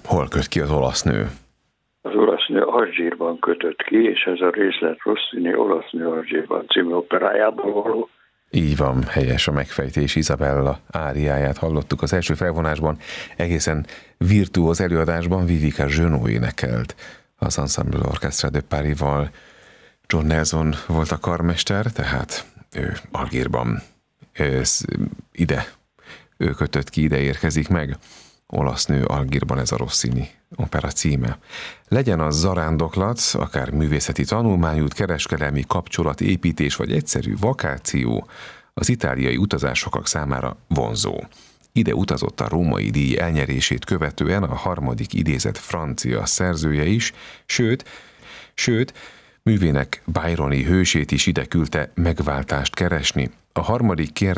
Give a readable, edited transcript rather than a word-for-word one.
Hol köt ki az olasz nő? Az olasz nő Alzsírban kötött ki, és ez a részlet Rossini Olasz nő Alzsírban című operájából való. Így van, helyes a megfejtés. Isabella áriáját hallottuk az első felvonásban, egészen virtuóz előadásban Vivica Genot énekelt. Az Ensemble Orchestra de Paris-val John Nelson volt a karmester, tehát ő Algírban ő kötött ki, ide érkezik meg. Olasz nő Algírban, ez a Rossini opera címe. Legyen az zarándoklat, akár művészeti tanulmányút, kereskedelmi kapcsolatépítés, vagy egyszerű vakáció, az itáliai utazások számára vonzó. Ide utazott a római díj elnyerését követően a harmadik idézett francia szerzője is, sőt, művének Byroni hősét is ide küldte megváltást keresni. A harmadik